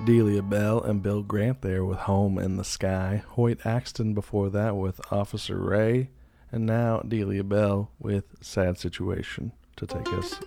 Delia Bell and Bill Grant there with Home in the Sky. Hoyt Axton before that with Officer Ray. And now Delia Bell with Sad Situation to take us